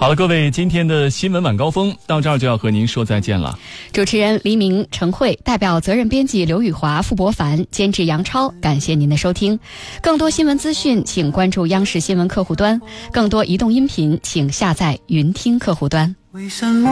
好了，各位，今天的新闻晚高峰到这儿就要和您说再见了。 主持人黎明、陈慧，代表责任编辑刘宇华、傅博凡，监制杨超，感谢您的收听。更多新闻资讯，请关注央视新闻客户端；更多移动音频，请下载云听客户端。 为什么